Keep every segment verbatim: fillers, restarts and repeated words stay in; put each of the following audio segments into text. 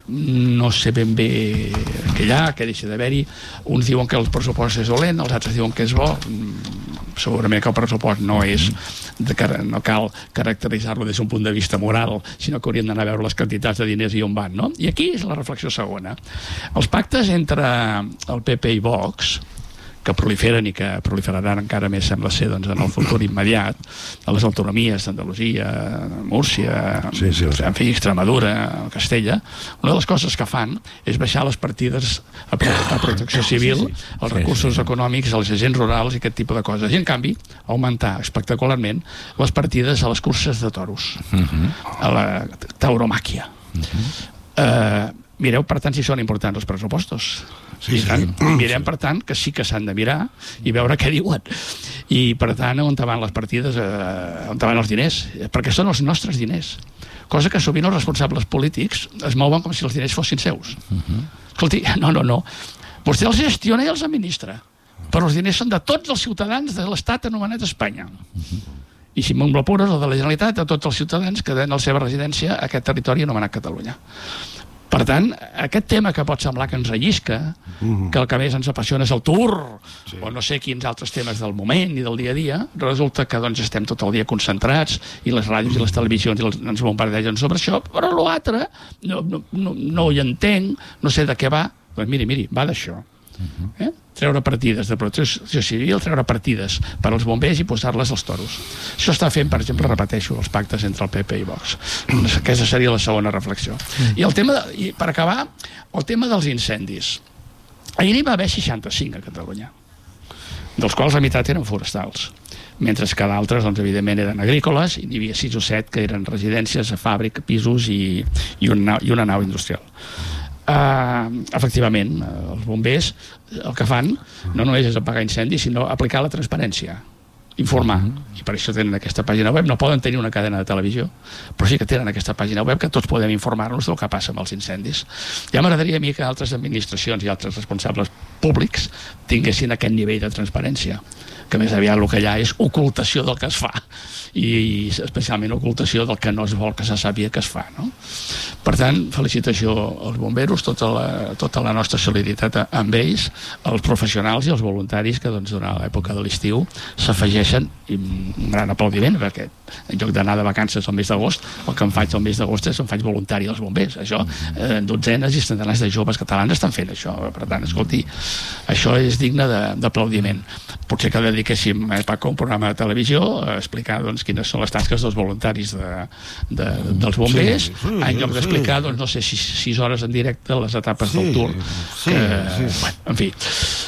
no sé ben bé què hi ha, què deixa d'haver-hi. Uns diuen que el pressupost és dolent, els altres diuen que és bo. Segurament que el pressupost no és de, no cal caracteritzar-lo des d'un punt de vista moral, sinó que hauríem d'anar a veure les quantitats de diners i on van, no? I aquí és la reflexió segona. Els pactes entre el P P i Vox, que proliferen i que proliferaran encara més, sembla ser, doncs, en el futur immediat, de les autonomies d'Andalusia, Múrcia, sí, sí, sí. en fi, Extremadura, Castella, una de les coses que fan és baixar les partides a, a protecció civil, sí, sí. els recursos sí, sí. econòmics, als agents rurals i aquest tipus de coses. I, en canvi, augmentar espectacularment les partides a les curses de toros, uh-huh. a la tauromàquia. Uh-huh. Uh, mireu, per tant, si són importants els pressupostos. Sí, sí. Tant, mirem, per tant, que sí que s'han de mirar i veure què diuen. I, per tant, on van les partides, eh, on van els diners, perquè són els nostres diners. Cosa que sovint els responsables polítics es mouen com si els diners fossin seus. Uh-huh. Escolti, no, no, no. Vostè els gestiona i els administra, però els diners són de tots els ciutadans de l'estat anomenat Espanya. Uh-huh. I si m'ho apures, el de la Generalitat, de tots els ciutadans que tenen la seva residència a aquest territori anomenat Catalunya. Per tant, aquest tema que pot semblar que ens rellisca, uh-huh. que el que més ens apassiona és el Tour, sí. o no sé quins altres temes del moment i del dia a dia, resulta que doncs, estem tot el dia concentrats i les ràdios i les televisions i els, ens bombardegen sobre això, però l'altre no, no, no, no hi entenc, no sé de què va. Doncs miri, miri, va d'això. Uh-huh. Eh? Treure partides de protecció civil, treure partides per als bombers i posar-les als toros. Això està fent, per exemple, repeteixo, els pactes entre el P P i Vox. Aquesta seria la segona reflexió. I el tema, de, i per acabar, el tema dels incendis. Ahir n'hi va haver seixanta-cinc a Catalunya, dels quals la meitat eren forestals, mentre que d'altres, doncs, evidentment, eren agrícoles, i n'hi havia sis o set que eren residències, fàbrica, pisos i, i, una, i una nau industrial. Uh, efectivament, uh, els bombers el que fan no només és apagar incendis, sinó aplicar la transparència, informar, i per això tenen aquesta pàgina web. No poden tenir una cadena de televisió, però sí que tenen aquesta pàgina web que tots podem informar-nos del que passa amb els incendis. Ja m'agradaria a mi que altres administracions i altres responsables públics tinguessin aquest nivell de transparència, que més aviat el que hi ha és ocultació del que es fa, i especialment ocultació del que no es vol que se sàpiga que es fa, no? Per tant, felicitació als bomberos, tota la, tota la nostra solidaritat amb ells, els professionals i els voluntaris que, doncs, durant l'època de l'estiu s'afegeixen, i un gran aplaudiment, perquè en lloc d'anar de vacances al mes d'agost, el que em faig al mes d'agost és em faig voluntari als bombers. Això, eh, dotzenes i centenars de joves catalans estan fent això. Per tant, escolti, això és digne d'aplaudiment. Potser que dediquéssim, eh, Paco, un programa de televisió a explicar, doncs, quines són les tasques dels voluntaris de, de, dels bombers, sí, sí, en lloc d'explicar, doncs, no sé, sis, sis hores en directe les etapes sí, del Tour. Sí, que, sí. Bueno, en fi,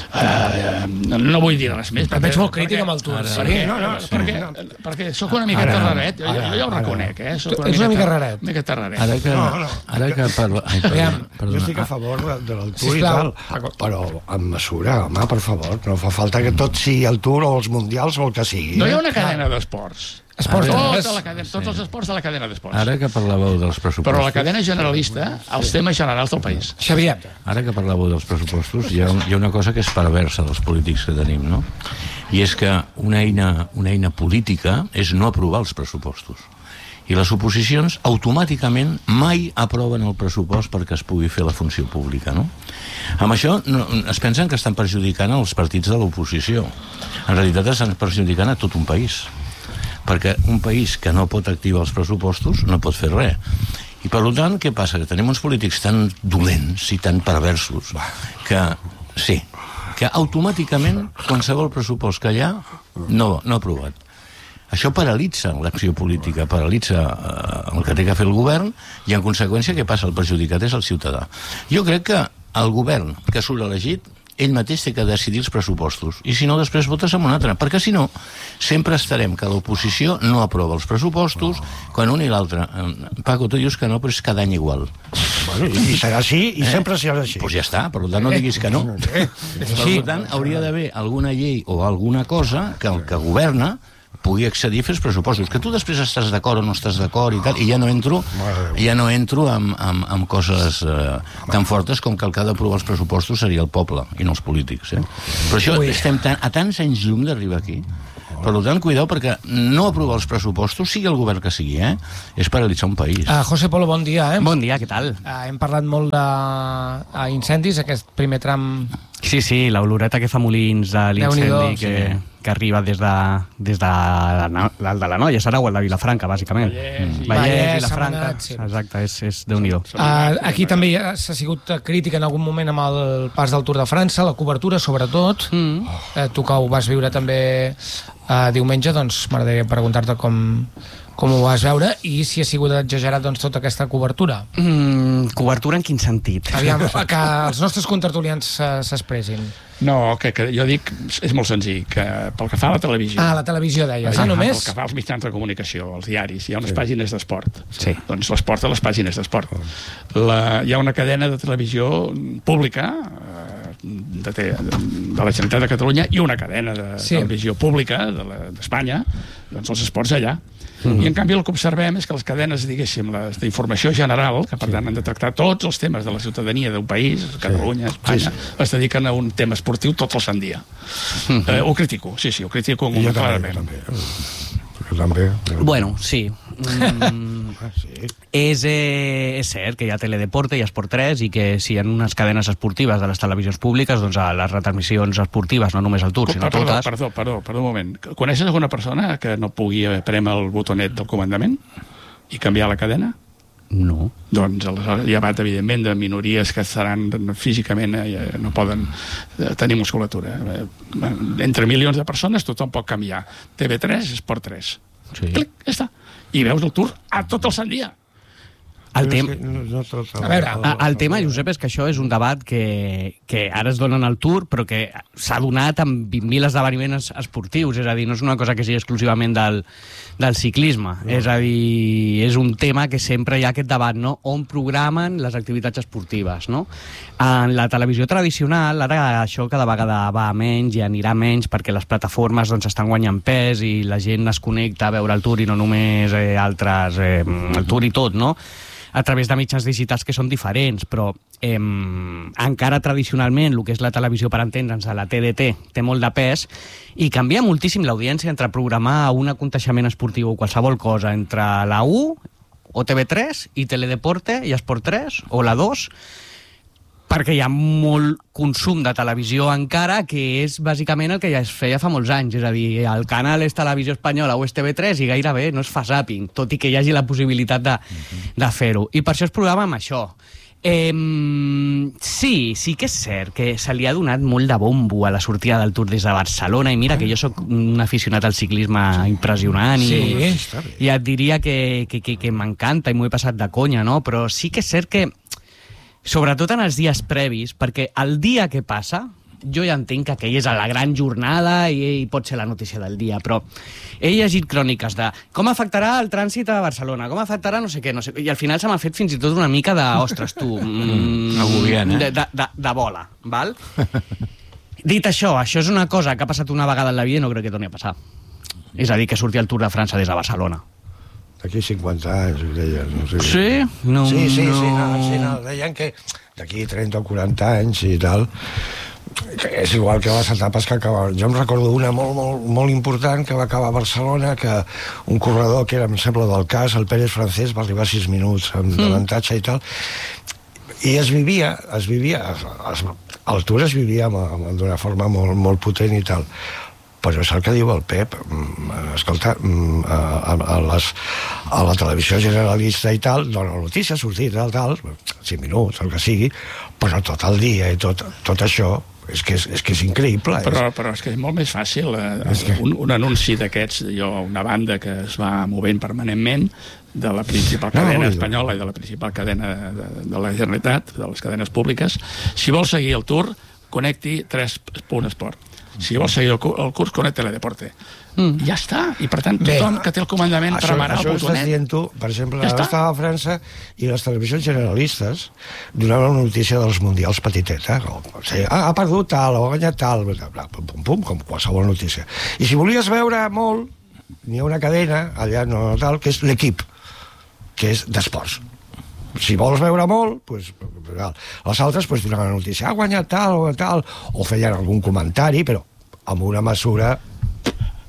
uh, no vull dir res més. Però veig molt crític amb el Tour. Per què? No, no, perquè, perquè sóc una mica raret, jo, jo ja ho reconec, eh? Soc una Ets una mica raret. Una mica raret. Ara que, no, no. Ara que parla... Ai, perdona, jo estic a favor de, de del Tour i tal, però amb mesura, home, per favor, no fa falta que tot sigui el Tour o els mundials o el que sigui. No hi ha una cadena d'esports. Esports, tota la cadena, tots els esports de la cadena d'esports. Ara que parlàveu dels pressupostos... Però la cadena generalista, els temes generals del país. Xavier. Ara que parlàveu dels pressupostos, hi ha, hi ha una cosa que és perversa dels polítics que tenim, no? I és que una eina, una eina política és no aprovar els pressupostos. I les oposicions automàticament mai aproven el pressupost perquè es pugui fer la funció pública, no? Amb això no, es pensen que estan perjudicant els partits de l'oposició. En realitat estan perjudicant a tot un país, perquè un país que no pot activar els pressupostos no pot fer res. I per tant, què passa? Que tenim uns polítics tan dolents i tan perversos que, sí, que automàticament qualsevol pressupost que hi ha no, no aprovat. Això paralitza l'acció política, paralitza eh, el que té que fer el govern, i en conseqüència què passa? El perjudicat és el ciutadà. Jo crec que el govern que surt elegit, ell mateix té que decidir els pressupostos, i si no, després votes amb un altre, perquè si no, sempre estarem que l'oposició no aprova els pressupostos, quan un i l'altre. Paco, tu dius que no, però és cada any igual. Bueno, i serà així, i eh? sempre serà així. Doncs pues ja està, per tant no diguis que no. Per tant, hauria d'haver alguna llei o alguna cosa que el que governa pugui accedir a fer els pressupostos, que tu després estàs d'acord o no estàs d'acord i tal, i ja no entro ja no entro amb, amb, amb coses eh, tan fortes com que el que ha d'aprovar els pressupostos seria el poble i no els polítics, eh? Però això estem tan, a tants anys llum d'arribar aquí Per tant, cuideu, perquè no aprovar els pressupostos, sigui el govern que sigui, eh, és paralitzar un país. Uh, José Polo, bon dia. Eh? Bon dia, què tal? Uh, hem parlat molt d'incendis, aquest primer tram... Sí, sí, l'oloreta que fa Molins de l'incendi que, sí. que arriba des de, des de la, de la Noia, serà o el de Vilafranca, bàsicament. Vallès, mm. Vallès, Vilafranca, Setmanat, sí. Exacte, és, és Déu-n'hi-do. Uh, aquí també s'ha sigut crítica en algun moment amb el pas del Tour de França, la cobertura, sobretot. Mm. Uh, tu que ho vas viure també uh, diumenge, doncs m'agradaria preguntar-te com... com ho vas veure i si ha sigut exagerat doncs, tota aquesta cobertura. Mm, cobertura en quin sentit? Aviam, que els nostres contertulians s'expressin. No, que, que jo dic, és molt senzill, que pel que fa a la televisió... Ah, la televisió deies, ah, només? Pel que fa als mitjans de comunicació, als diaris, hi ha unes sí. pàgines d'esport. Sí. Doncs l'esport a les pàgines d'esport. La, hi ha una cadena de televisió pública de, de, de la Generalitat de Catalunya i una cadena de sí. televisió pública d'Espanya, doncs els esports allà. Mm-hmm. I en canvi el que observem és que les cadenes, diguéssim, les d'informació general, que per tant han de tractar tots els temes de la ciutadania d'un país, Catalunya, Espanya, sí, sí. es dediquen a un tema esportiu tot el sant dia. Mm-hmm. eh, ho critico, sí, sí, ho critico I jo clarament. També, jo també. també. Bueno, sí. Mm, ah, sí. És, eh, és cert que hi ha Teledeporte i Esport tres i que si hi ha unes cadenes esportives de les televisions públiques, doncs a les retransmissions esportives, no només el Tour, sinó perdó, totes... Perdó, perdó, perdó un moment. Coneixes alguna persona que no pugui prémer el botonet del comandament i canviar la cadena? No. Doncs aleshores hi ha bat, evidentment, de minories que seran físicament, eh, no poden tenir musculatura. Entre milions de persones tothom pot canviar. T V tres, Esport tres. Sí. Clic, ja està. I veus el Tour a tot el sant dia. El, tem... no, no tot, a veure, el, el tema, Josep, és que això és un debat que, que ara es dona en el Tour, però que s'ha donat amb vint mil esdeveniments esportius, és a dir, no és una cosa que sigui exclusivament del, del ciclisme, no. És a dir, és un tema que sempre hi ha aquest debat, no? On programen les activitats esportives, no? En la televisió tradicional, ara això cada vegada va a menys i anirà menys perquè les plataformes doncs, estan guanyant pes i la gent es connecta a veure el Tour i no només eh, altres, eh, el Tour i tot, no? A través de mitjans digitals que són diferents, però eh, encara tradicionalment el que és la televisió, per entendre'ns, a la T D T, té molt de pes i canvia moltíssim l'audiència entre programar un aconteixement esportiu o qualsevol cosa entre la u o T V tres i Teledeporte i Esport tres o la dos, perquè hi ha molt consum de televisió encara que és bàsicament el que ja es feia fa molts anys, és a dir, el canal és Televisió Espanyola o és T V tres i gairebé no es fa zàping, tot i que hi hagi la possibilitat de, de fer-ho. I per això es programa amb això. Eh, sí, sí que és cert que se li ha donat molt de bombo a la sortida del Tour des de Barcelona i mira que jo sóc un aficionat al ciclisme impressionant i, sí, i et diria que, que, que, que m'encanta i m'ho he passat de conya, no? Però sí que és cert que sobretot en els dies previs, perquè el dia que passa, jo ja entenc que aquella és la gran jornada i, i pot ser la notícia del dia, però he llegit cròniques de com afectarà el trànsit a Barcelona, com afectarà no sé què, no sé, i al final se m'ha fet fins i tot una mica de, ostres, tu, mm, agobiant, eh? de, de, de, de bola, val? Dit això, això és una cosa que ha passat una vegada en la vida i no crec que torni a passar. És a dir, que surti el Tour de França des de Barcelona. D'aquí cinquanta anys, ho deien. No sé. Sí? No, sí, sí, no. sí, no, sí, no, deien que d'aquí trenta o quaranta anys i tal, que és igual que les etapes que acabaven. Jo em recordo una molt, molt, molt important que va acabar a Barcelona, que un corredor que era, em sembla, del cas, el Pérez Francés, va arribar a sis minuts amb mm. avantatge i tal, i es vivia, es vivia, es, es, el Tour es vivia d'una forma molt, molt potent i tal. Però és el que diu el Pep, escolta, a, a, les, a la televisió generalista i tal, dona la notícia, sortir tal, tal, cinc minuts, el que sigui, però tot el dia i tot, tot això és que és, és que és increïble. Però, però és que és molt més fàcil. Eh, que... un, un anunci d'aquests, jo, una banda que es va movent permanentment, de la principal cadena no, espanyola i de la principal cadena de, de la Generalitat, de les cadenes públiques, si vol seguir el Tour, connecti tres punt esport. Si vols seguir el, el curs, connecta Teledeporte. Mm. Ja està. I per tant, tothom Bé, que té el comandament això, premarà el botonet... Això estàs dient tu. Per exemple, ja ara estava a França i les televisions generalistes donaven una notícia dels mundials petiteta. O sigui, ah, ha perdut tal, o ha guanyat tal, pum, pum, com qualsevol notícia. I si volies veure molt, n'hi ha una cadena, allà no tal, que és l'Equip, que és d'esports. Si vols veure molt, pues, els altres pues, donaven la notícia, ha guanyat tal o tal, o feien algun comentari, però amb una mesura...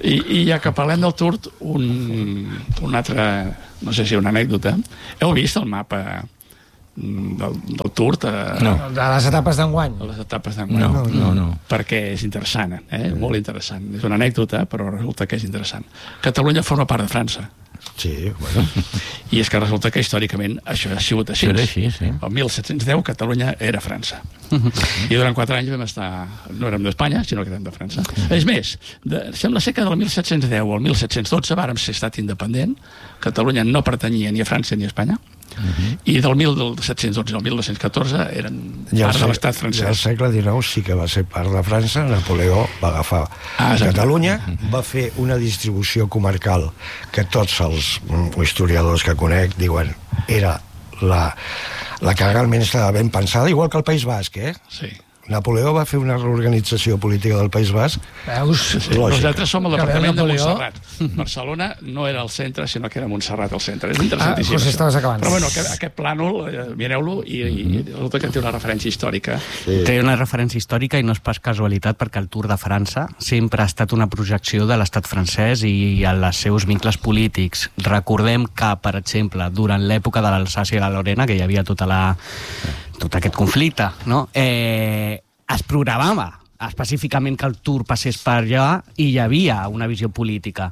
I, i ja que parlem del Tour, un, un altre, no sé si una anècdota. Heu vist el mapa del, del Tour? De, no. De les etapes d'enguany? De les etapes d'enguany. No, no, no. Perquè és interessant, eh? Molt interessant. És una anècdota, però resulta que és interessant. Catalunya forma part de França. Sí, bueno. I és que resulta que històricament això ha sigut així. Era així, sí. El mil set-cents deu Catalunya era França. I durant quatre anys vam estar... No érem d'Espanya, sinó que érem de França. És més, de, sembla ser que del mil set-cents deu al mil set-cents dotze vàrem ser estat independent. Catalunya no pertanyia ni a França ni a Espanya. Uh-huh. I del mil set-cents dotze al mil dos-cents catorze eren ja part de l'estat francès. Ja al segle dinou sí que va ser part de França. Napoleó va agafar ah, Catalunya, va fer una distribució comarcal que tots els historiadors que conec diuen era la, la que realment estava ben pensada, igual que el País Basc, eh? Sí. Napoleó va fer una reorganització política del País Basc. Veus? Sí, nosaltres som el departament de Montserrat. Barcelona no era el centre, sinó que era Montserrat el centre. És interessantíssim. Ah, doncs estaves acabant. Però bueno, aquest, aquest plànol, eh, mireu-lo, i, i resulta que té una referència històrica. Sí. Té una referència històrica i no és pas casualitat, perquè el Tour de França sempre ha estat una projecció de l'estat francès i els seus vincles polítics. Recordem que, per exemple, durant l'època de l'Alsàcia i la Lorena, que hi havia tota la... tot aquest conflicte, no? Eh, es programava específicament que el Tour passés per allà i hi havia una visió política.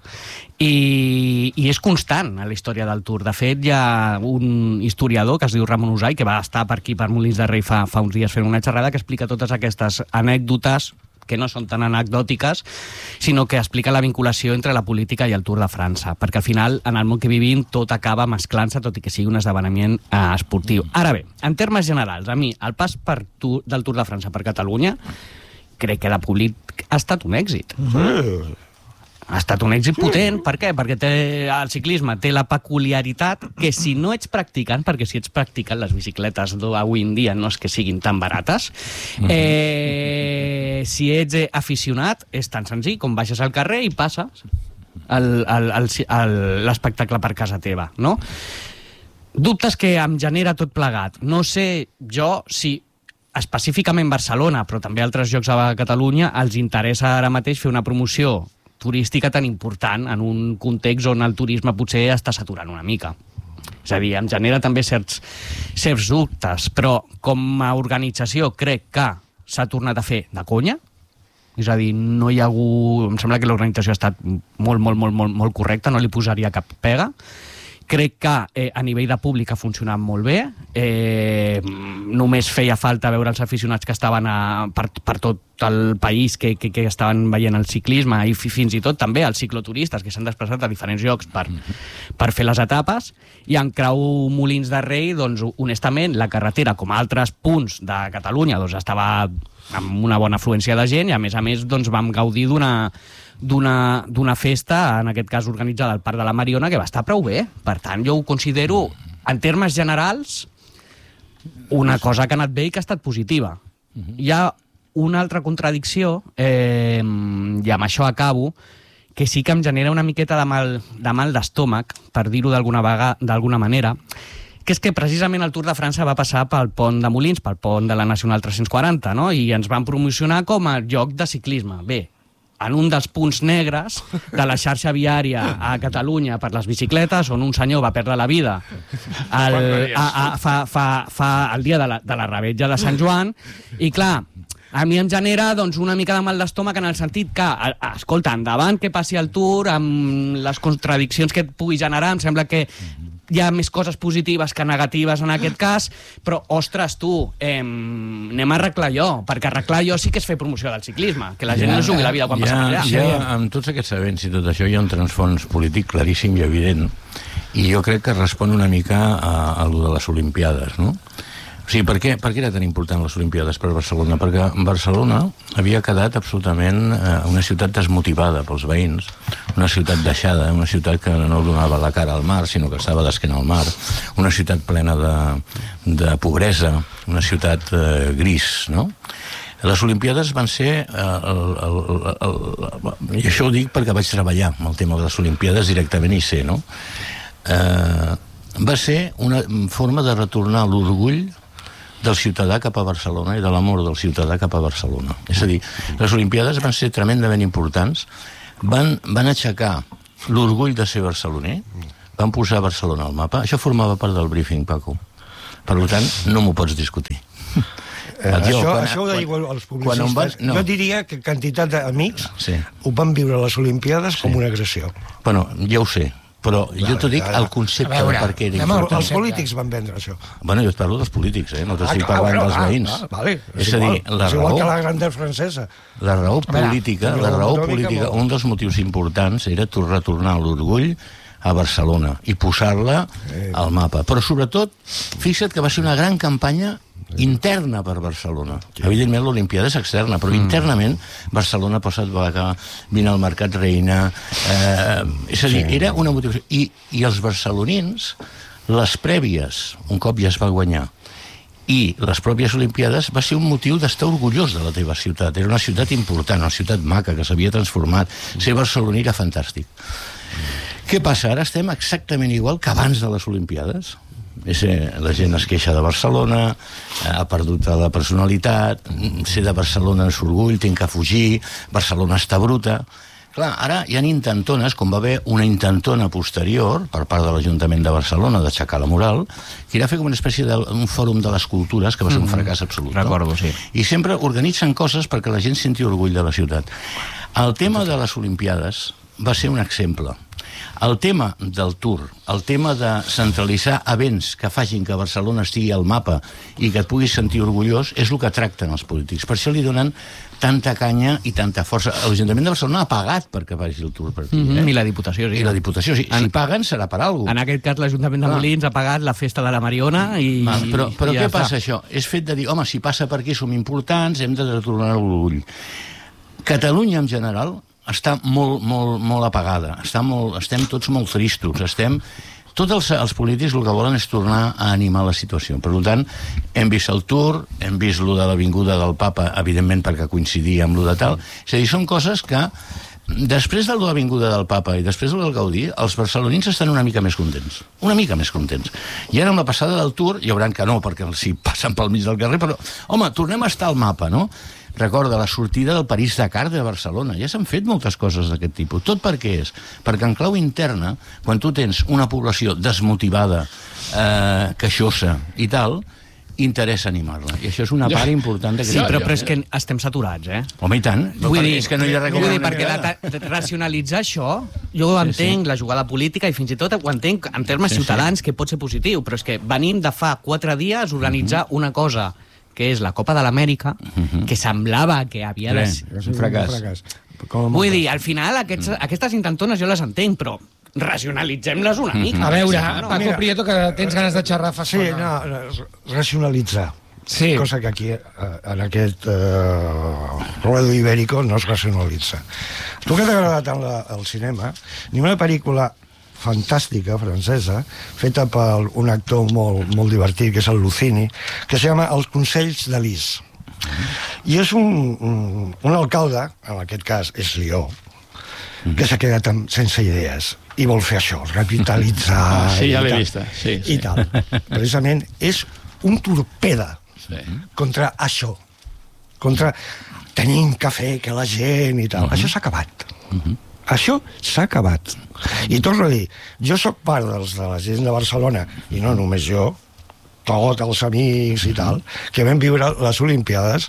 I, i és constant a la història del Tour. De fet, hi ha un historiador que es diu Ramon Usai, que va estar per aquí, per Molins de Rei, fa, fa uns dies fent una xerrada, que explica totes aquestes anècdotes que no són tan anecdòtiques, sinó que explica la vinculació entre la política i el Tour de França, perquè al final, en el món que vivim, tot acaba mesclant-se, tot i que sigui un esdeveniment eh, esportiu. Ara bé, en termes generals, a mi, el pas per tu, del Tour de França per Catalunya, crec que de públic ha estat un èxit. Mm. Ha estat un èxit potent. Per què? Perquè té, el ciclisme té la peculiaritat que si no ets practicant, perquè si ets practicant les bicicletes d'avui en dia no és que siguin tan barates, eh, si ets aficionat és tan senzill com baixes al carrer i passes l'espectacle per casa teva, no? Dubtes que em genera tot plegat. No sé jo si específicament Barcelona, però també altres llocs a Catalunya, els interessa ara mateix fer una promoció turística tan important en un context on el turisme potser està saturant una mica. És a dir, em genera també certs, certs dubtes, però com a organització crec que s'ha tornat a fer de conya. És a dir, no hi ha hagut... Em sembla que l'organització ha estat molt, molt, molt, molt, molt correcta, no li posaria cap pega. Crec que eh, a nivell de públic ha funcionat molt bé. Eh, només feia falta veure els aficionats que estaven a, per, per tot el país que, que, que estaven veient el ciclisme i fins i tot també els cicloturistes que s'han desplaçat a diferents llocs per, per fer les etapes. I en Creu Molins de Rei, doncs, honestament, la carretera, com a altres punts de Catalunya, doncs, estava amb una bona afluència de gent i, a més a més, doncs, vam gaudir d'una d'una d'una festa, en aquest cas organitzada al Parc de la Mariona, que va estar prou bé. Per tant, jo ho considero, en termes generals, una cosa que ha anat bé i que ha estat positiva. Hi ha una altra contradicció, eh, i amb això acabo, que sí que em genera una miqueta de mal, de mal d'estómac, per dir-ho d'alguna vegada, d'alguna manera, que és que precisament el Tour de França va passar pel pont de Molins, pel pont de la Nacional tres-cents quaranta, no? I ens van promocionar com a lloc de ciclisme. Bé, en un dels punts negres de la xarxa viària a Catalunya per les bicicletes, on un senyor va perdre la vida el, a, a, fa, fa, fa el dia de la, de la Revetlla de Sant Joan, i clar, a mi em genera doncs, una mica de mal d'estómac en el sentit que, escolta, endavant que passi el Tour, amb les contradiccions que et pugui generar, em sembla que hi ha més coses positives que negatives en aquest cas, però, ostres, tu, eh, anem a arreglar allò, perquè arreglar allò sí que és fer promoció del ciclisme, que la gent ja, no jugui la vida quan ja, passa per allà. Ja, amb tots aquests events i tot això hi ha un transfons polític claríssim i evident, i jo crec que respon una mica a, a lo de les Olimpiades, no? O sigui, per què, per què era tan important les Olimpiades per Barcelona? Perquè Barcelona havia quedat absolutament eh, una ciutat desmotivada pels veïns, una ciutat deixada, una ciutat que no donava la cara al mar, sinó que estava d'esquena al mar, una ciutat plena de, de pobresa, una ciutat eh, gris, no? Les Olimpiades van ser... Eh, el, el, el, el, i això ho dic perquè vaig treballar amb el tema de les Olimpiades directament i sé, no? Eh, va ser una forma de retornar l'orgull del ciutadà cap a Barcelona i de l'amor del ciutadà cap a Barcelona. És a dir, les Olimpiades van ser tremendament importants van, van aixecar l'orgull de ser barceloner, van posar Barcelona al mapa. Això formava part del briefing, Paco. Per tant, no m'ho pots discutir. Eh, això, quan, això ho deia els publicistes. Van, no. Jo diria que quantitat d'amics sí. ho van viure a les Olimpiades sí. com una agressió. Bueno, ja ho sé, però vale, jo t'ho dic, el concepte veure, de per què era important. Els polítics van vendre això. Bueno, jo et parlo dels polítics, eh? No t'estic ah, parlant bueno, dels ah, veïns. Ah, vale, és, és a dir, la és raó... igual que la grandeur francesa. La raó política, la raó política, un dels motius importants era retornar l'orgull a Barcelona i posar-la al mapa. Però sobretot, fixa't que va ser una gran campanya interna per Barcelona. Evidentment l'Olimpiada és externa, però internament Barcelona ha passat vaca, vine al Mercat Reina... Eh, és a dir, era una motivació. I, i els barcelonins, les prèvies, un cop ja es va guanyar, i les pròpies Olimpiades va ser un motiu d'estar orgullós de la teva ciutat. Era una ciutat important, una ciutat maca, que s'havia transformat. Ser barceloní era fantàstic. Què passa? Ara estem exactament igual que abans de les Olimpiades. La gent es queixa de Barcelona, ha perdut la personalitat, ser de Barcelona és orgull, tinc que fugir, Barcelona està bruta. Clar, ara hi ha intentones, com va haver una intentona posterior per part de l'Ajuntament de Barcelona d'aixecar la moral, que era fer com una espècie d'un fòrum de les cultures, que va ser un fracàs absolut. Recordo, sí. I sempre organitzen coses perquè la gent senti orgull de la ciutat. El tema de les Olimpiades va ser un exemple. El tema del Tour, el tema de centralitzar events que facin que Barcelona estigui al mapa i que et puguis sentir orgullós, és el que tracten els polítics. Per això li donen tanta canya i tanta força. L'Ajuntament de Barcelona ha pagat perquè faci el Tour per aquí. Mm-hmm. Eh? I la Diputació, sí. I la Diputació, sí. En... Si paguen, serà per alguna cosa. En aquest cas, l'Ajuntament de Molins ah. ha pagat la festa de la Mariona i... Ah, però però i què ja passa, fa. això? És fet de dir, home, si passa per aquí som importants, hem de retornar l'orgull. Catalunya, en general, està molt, molt, molt apagada. Està molt, estem tots molt tristos. Estem... Tots els, els polítics el que volen és tornar a animar la situació. Per tant, hem vist el Tour, hem vist lo de l'avinguda del Papa, evidentment perquè coincidia amb lo de tal. És a dir, són coses que, després de l'avinguda del Papa i després del Gaudí, els barcelonins estan una mica més contents. Una mica més contents. I ara, amb la passada del Tour, hi haurà que no, perquè si passen pel mig del carrer, però, home, tornem a estar al mapa, no? Recorda, la sortida del París-Dakar de Barcelona. Ja s'han fet moltes coses d'aquest tipus. Tot per què és? Perquè en clau interna, quan tu tens una població desmotivada, eh, queixosa i tal, interessa animar-la. I això és una part important d'aquest... Sí, però, però és que estem saturats, eh? Home, i tant. Vull dir, és que no hi ha res vull dir, perquè la, de racionalitzar això, jo ho entenc, sí, sí. La jugada política, i fins i tot ho entenc en termes sí, ciutadans, sí. Que pot ser positiu, però és que venim de fa quatre dies organitzar mm-hmm. una cosa que és la Copa de l'Amèrica, uh-huh. que semblava que havia de ser... És un fracàs. Un fracàs. Vull dir, al final, aquests, mm. aquestes intentones jo les entenc, però racionalitzem-les una mica. Uh-huh. A veure, no, Paco mira, Prieto, que tens ganes de xerrar fa sí, no, no, racionalitzar. Sí. Cosa que aquí, en aquest uh, Ruedo Ibérico, no es racionalitza. Tu que t'ha agradat tant la, el cinema, ni una pel·lícula fantàstica, francesa, feta per un actor molt, molt divertit, que és el Lucini, que se llama Els consells de Lis. I és un, un, un alcalde, en aquest cas és Lió, que s'ha quedat amb, sense idees i vol fer això, revitalitzar... Ah, sí, ja l'he vist. Sí, sí. I tal. Precisament és un torpeda sí. contra això, contra tenim que fer que la gent i tal. Uh-huh. Això s'ha acabat. Uh-huh. Això s'ha acabat. I torno a dir, jo sóc part dels, de la gent de Barcelona, i no només jo, tots els amics i tal, que vam viure les Olimpiades,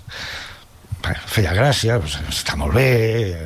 feia gràcia, està molt bé,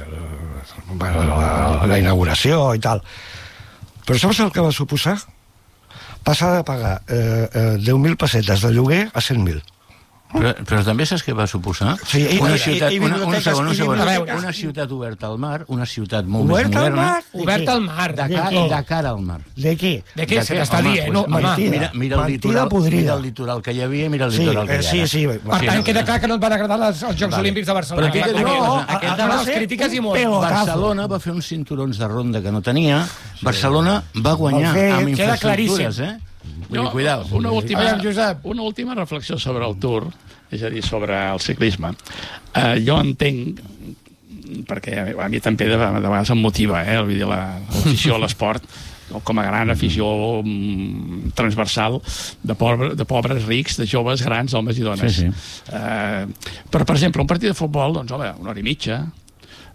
la, la inauguració i tal. Però saps el que va suposar? Passar de pagar eh, eh, deu mil pessetes de lloguer a cent mil. Però, però també saps què va suposar? Sí, i, una ciutat, i, i, una, una segon, una segon, veure, una ciutat oberta al mar, una ciutat molt obert més moderna. Al mar? Oberta al mar. De, car, de cara al mar. De què? De què se t'està dient? No, pues, mira, mira, el litoral, mira el litoral que hi havia, mira el sí, litoral que hi ha. Sí, sí, per tant, queda clar que no et van agradar els, els Jocs vale. Olímpics de Barcelona. Però aquest, no, no, aquest debat els crítiques i molt. Barcelona va fer uns cinturons de ronda que no tenia. Barcelona va guanyar amb infraestructures, eh? No, una, última, una última reflexió sobre el Tour, és a dir, sobre el ciclisme. Uh, jo entenc, perquè a mi també de, de vegades em motiva, eh, l'afició a l'esport, com a gran afició mm, transversal de, pobre, de pobres rics, de joves, grans, homes i dones. Sí, sí. Uh, però, per exemple, un partit de futbol, doncs, home, una hora i mitja,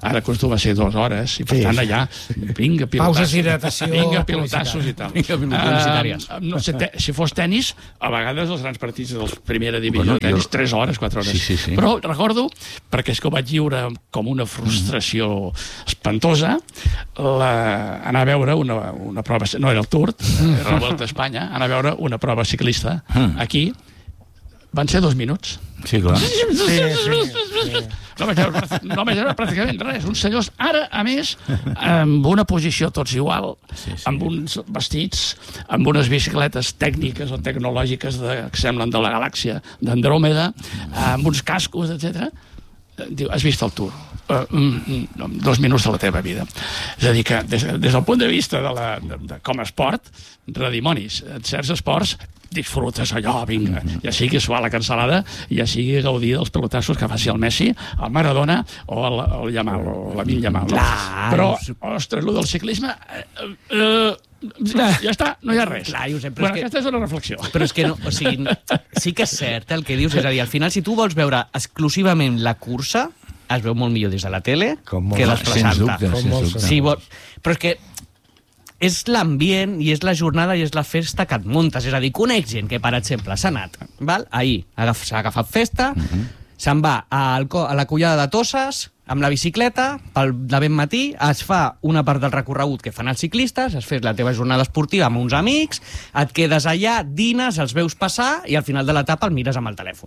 ara acostuma a ser dues hores, i per Sí, tant sí. allà, vinga, Pauses pilotassos, d'hidratació, vinga, pilotassos i tal. Vinga, publicitàries. Uh, no sé, te, si fos tennis, a vegades els grans partits de la primera divisió Bueno, de tennis, jo- tres hores, quatre hores. Sí, sí, sí. Però recordo, perquè és que ho vaig viure com una frustració espantosa, la, anar a veure una, una prova, no era el Tour, era la Volta a Espanya, anar a veure una prova ciclista aquí, van ser dos minuts. Sí, clar. Sí, sí. No vaig veure, no vaig veure pràcticament res. Uns senyors, ara, a més, amb una posició tots igual, Sí, sí. amb uns vestits, amb unes bicicletes tècniques o tecnològiques de, que semblen de la galàxia d'Andròmeda, amb uns cascos, etcètera. Diu, has vist el Tour? Uh, mm, mm, dos minuts de la teva vida. És a dir, que des, des del punt de vista de, la, de, de com a esport, redimonis, en certs esports disfrutes allò, vinga, ja sigui suar la cansalada, ja sigui gaudir dels pelotassos que faci el Messi, el Maradona o el, el Yamal, o l'Amin Yamal. No? Clar, Però, és- ostres, el del ciclisme... Eh, eh, ja està, no hi ha res. Clar, Josep, però bueno, és que- aquesta és una reflexió. Però és que no, o sigui, sí que és cert el que dius, és a dir, al final, si tu vols veure exclusivament la cursa, es veu molt millor des de la tele Com molt- que Sens desplaçant-te. dubte, sens molt- dubte. Sí, vol... Però és que és l'ambient i és la jornada i és la festa que et muntes. És a dir, conec gent que, per exemple, s'ha anat, val? Ahir agaf, s'ha agafat festa, se'n va al, co- a la collada de Toses amb la bicicleta, pel, de ben matí, es fa una part del recorregut que fan els ciclistes, es fes la teva jornada esportiva amb uns amics, et quedes allà, dines, els veus passar i al final de l'etapa el mires amb el telèfon.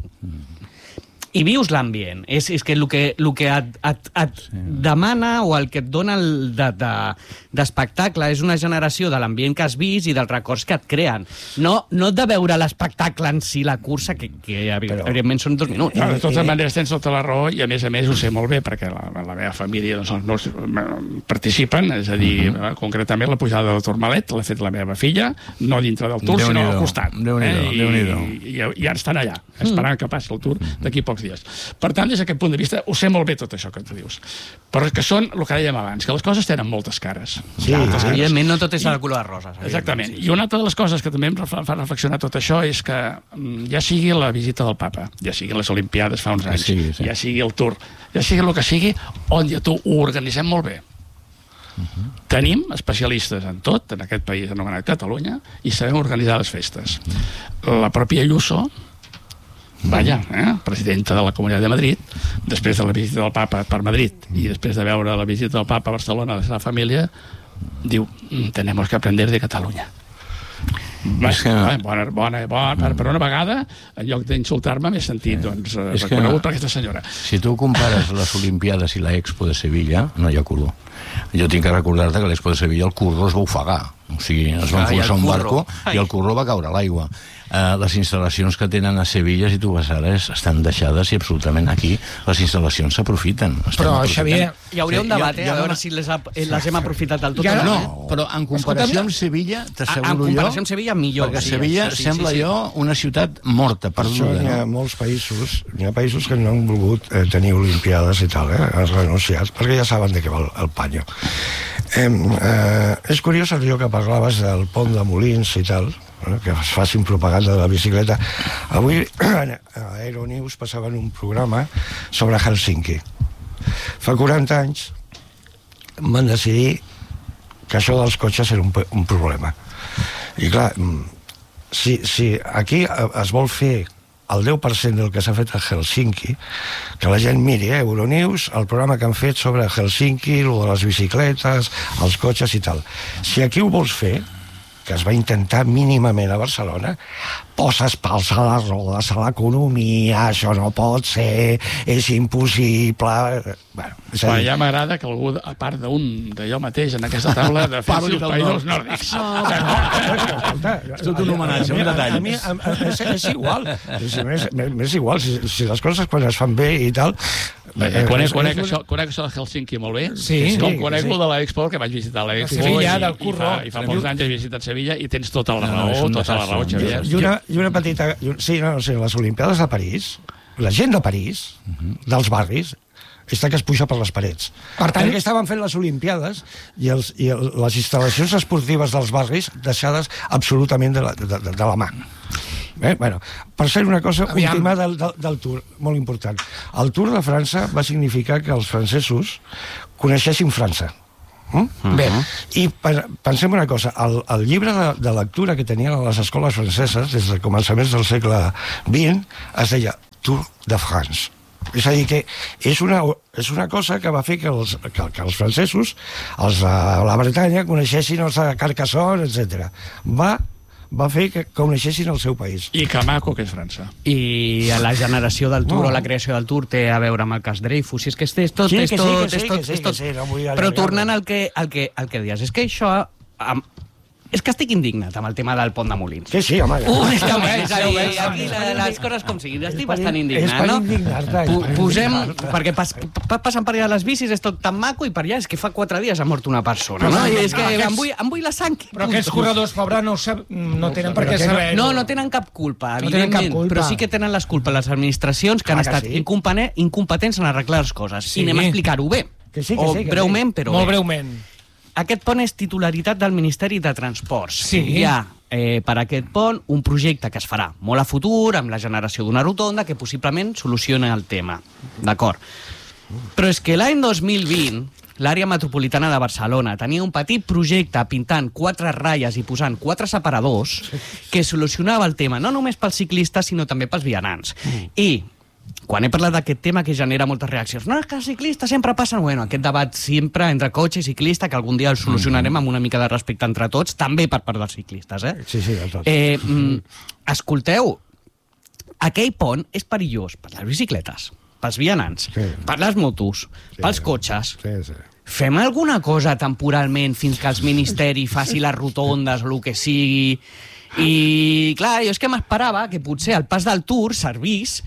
I vius l'ambient. És, és que el que, el que et, et, et sí. demana o el que et dona el de, de, d'espectacle és una generació de l'ambient que has vist i dels records que et creen. No, no de veure l'espectacle en si, la cursa, que, que evidentment són dos minuts. No, de totes maneres tens tota la raó i a més a més ho sé molt bé perquè la, la meva família doncs, els meus eh, participen, és a dir, uh -huh. concretament la pujada del Tourmalet l'ha fet la meva filla, no dintre del Tour sinó al costat. Déu-n'hi-do, I, Déu-n'hi-do. i, i, i ara estan allà, esperant que passi el Tour d'aquí pocs dies. Per tant, des d'aquest punt de vista ho sé molt bé tot això que tu dius, però que són el que dèiem abans, que les coses tenen moltes cares. Sí, moltes cares. Evidentment, no tot és de color de roses. Exactament. I una altra de les coses que també em ref- fa reflexionar tot això és que mm, ja sigui la visita del papa, ja sigui les Olimpiades fa uns anys, sigui, sí. ja sigui el Tour, ja sigui el que sigui, on ja tu ho organitzem molt bé. Tenim especialistes en tot, en aquest país anomenat Catalunya, i sabem organitzar les festes. La pròpia Ayuso, Vaja, eh? presidenta de la Comunitat de Madrid, després de la visita del papa per Madrid i després de veure la visita del papa a Barcelona de la seva família, diu, "Mm, tenemos que aprender de Catalunya. Va, És que- va, bona, bona, bona, per, per una vegada, en lloc d'insultar-me, m'he sentit doncs, eh, És que- reconegut per aquesta senyora. Si tu compares les Olimpiades i l'Expo de Sevilla, no hi ha color. Jo tinc que recordar-te que l'Expo de Sevilla el corró es va ofegar. O sigui, es va Ai, el enfonsar un curro. barco i el corró va caure a l'aigua. Uh, les instal·lacions que tenen a Sevilla, si tu vas ara, es- estan deixades i absolutament aquí les instal·lacions s'aprofiten. Estan Però, aprofitant. Xavier, Hi hauria un Sí, debat, jo- eh, jo a no- veure si les, ha, eh, les hem aprofitat del tot. Ja o no. No, però en comparació amb Sevilla, En t'asseguro jo... comparació amb Sevilla, millor. Perquè sí, Sevilla això sí, sembla sí, sí. jo una ciutat morta, Per això perduda. n'hi ha No? molts països, n'hi ha països que no han volgut eh, tenir olimpiades i tal, eh? Han renunciat, perquè ja saben de què va el, el panyo. Eh, eh, és curiós allò que parlaves del pont de Molins i tal, eh, que es facin propaganda de la bicicleta. Avui a Aeronews passaven un programa sobre Helsinki. Fa quaranta anys van decidir que això dels cotxes era un, pe- un problema. I clar, mm, si, si aquí eh, es vol fer el deu per cent del que s'ha fet a Helsinki, que la gent miri, eh, Euronews, el programa que han fet sobre Helsinki, lo de les bicicletes, els cotxes i tal. Si aquí ho vols fer, que es va intentar mínimament a Barcelona, poses pals a les rodes, a l'economia, això no pot ser, és impossible... Bueno, és a Però dir, ja m'agrada que algú, a part d'un de jo mateix en aquesta taula, defensi els països nòrdics. és tot un homenatge, un detall. A mi, a, a, és, és igual, és, és, és igual, si, si les coses quan es fan bé i tal... Bé, eh, conec, és- conec, és això, conec això de Helsinki molt bé. Sí, Com sí, conec sí. el de l'Expo, que vaig visitar l'Expo. De Sevilla, i, del i Curro. fa, I fa molts anys he visitat Sevilla i tens tota la No, no, és raó, un tota la desastre, raó, un Xavier. I una, i una petita... i un- Sí, no, no sé, les Olimpiades de París, la gent de París, dels barris, està que es puja per les parets. Per tant- Perquè estaven fent les Olimpiades i, els, i el, les instal·lacions esportives dels barris deixades absolutament de la, de, de, de la mà. Eh? Bueno, per ser una cosa Aviam. última del, del, del Tour, molt important. El Tour de França va significar que els francesos coneixessin França. Mm? Bé. I pensem una cosa, el, el llibre de, de lectura que tenien a les escoles franceses des de començaments del segle vint es deia Tour de France. És a dir, que és una, és una cosa que va fer que els, que, que els francesos, els de la Bretanya, coneixessin els de Carcassonne, etcètera. Va va fer que coneixessin el seu país. I que maco que és França. I la generació del Tour No. o la creació del Tour té a veure amb el cas Dreyfus. I és que és tot, Sí, és que sí, tot, que sí, és tot, que sí, és tot. que sí, no vull Però allargar-ho. tornant al que, al que, al que deies, és que això... Am, és que estic indignat amb el tema del pont de Molins. Sí, sí, home. Honestament, és a ja ho dir, veig, aquí ja ho la- veig. les coses com siguin, estic És per bastant in- indignat, és per no? indignar-te, és Po- per Posem, indignar-te. perquè pas, pa, passen per allà les bicis, és tot tan maco, i per allà és que fa quatre dies ha mort una persona, no? I és que Aquests- em vull, em vull la sang. Però aquests corredors, pobres, no, ho sab... no tenen per què Però que no- saber. No, no tenen cap culpa, No tenen cap evidentment, culpa. però sí que tenen les culpes les administracions que han Clar que estat sí. incompane- incompetents en arreglar les coses. Sí. I anem a explicar-ho bé. Que sí, que o sí, que breument, sí. però Molt bé. breument. Aquest pont és titularitat del Ministeri de Transports. Sí. Hi ha eh, per aquest pont un projecte que es farà molt a futur, amb la generació d'una rotonda, que possiblement soluciona el tema. D'acord. Però és que l'any dos mil vint l'àrea metropolitana de Barcelona tenia un petit projecte pintant quatre ratlles i posant quatre separadors que solucionava el tema no només pels ciclistes, sinó també pels vianants. Mm. I quan he parlat d'aquest tema que genera moltes reaccions, no, és que els ciclistes sempre passen... Bueno, aquest debat sempre entre cotxe i ciclista, que algun dia el solucionarem amb una mica de respecte entre tots, també per part dels ciclistes, eh? Sí, sí, del tot. Eh, mm, escolteu, aquell pont és perillós per les bicicletes, pels vianants, Sí. per les motos, pels cotxes. Sí, sí. Fem alguna cosa temporalment fins que el Ministeri faci les rotondes o el que sigui. I, clar, jo és que m'esperava que potser el pas del Tour servís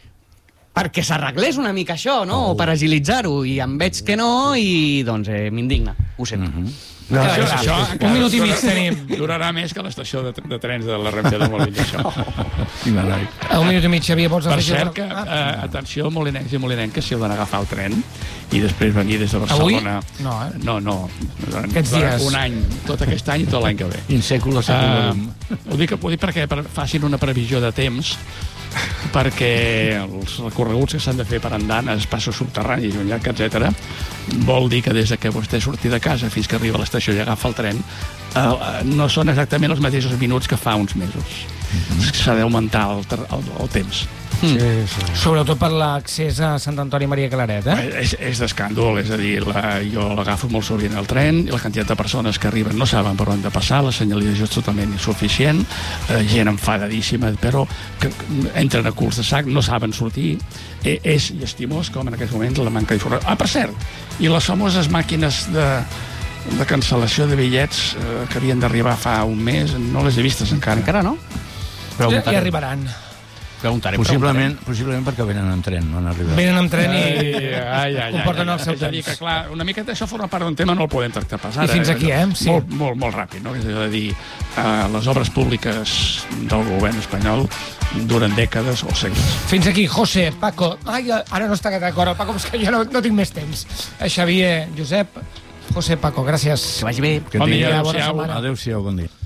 perquè s'arreglés una mica això, no? O per agilitzar-ho. I em veig que no i, doncs, eh, m'indigna. Ho sento. No, Això, sí, això, sí, sí. Un minut i mig tenim. durarà més que l'estació de, de trens de la Renfe de Molins, això. Quina noi. A un minut i mig, Xavier, vols Per afegir... cert que, Ah. eh, atenció, molinencs i molinenques, si heu d'anar a agafar el tren i després venir des de Barcelona... Avui? No, eh? No, no. Durant, Aquests durant dies. un any, tot aquest any i tot l'any que ve. In seculo seculorum. Uh, ho, dic, ho dic perquè per, facin una previsió de temps perquè els recorreguts que s'han de fer per andanes, passos subterranis, un llac, etcètera, vol dir que des de que vostè surti de casa fins que arriba a l'estació i agafa el tren eh, no són exactament els mateixos minuts que fa uns mesos. Mm-hmm. S'ha d'augmentar el, ter- el, el temps. Sí, sí. Sobretot per l'accés a Sant Antoni Maria Claret, eh? És, és d'escàndol, és a dir, la, jo l'agafo molt sovint al tren i la quantitat de persones que arriben no saben per on de passar, la senyalització és totalment insuficient, eh, gent enfadadíssima, però que entren a curs de sac, no saben sortir. Eh, és llastimós com en aquests moments la manca d'informació. Ah, per cert, i les famoses màquines de, de cancel·lació de bitllets eh, que havien d'arribar fa un mes, no les he vistes encara. Encara no? Ja, ja arribaran. Preguntaré, Possiblement, possiblement perquè venen en tren, no han arribat. Venen amb tren i Ai, ai, ai, comporten ai, el seu és a dir, que temps. clar, una miqueta això forma part d'un tema, no el podem tractar pas ara. I fins aquí, eh? Sí. Molt, molt, molt ràpid, no? És a dir, eh, les obres públiques del govern espanyol duren dècades o segles. Fins aquí, José, Paco... Ai, ara no està d'acord el Paco, és que ja no, no tinc més temps. Eh, Xavier, Josep, José, Paco, gràcies. Que vagi bé. Que Bon dia, tingui- adéu-siau. bona setmana. Adéu-siau, bon dia.